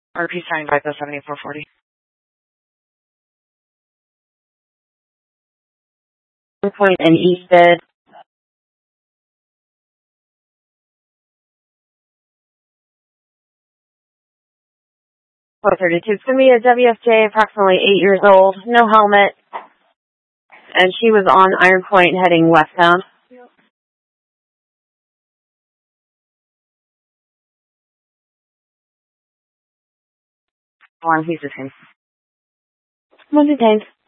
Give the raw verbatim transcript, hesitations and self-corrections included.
R P signed by the seventy-four forty. Point and Easted. four thirty-two. It's going to be a W S J, approximately eight years old, no helmet, and she was on Iron Point heading westbound. One, he's the same. One detained.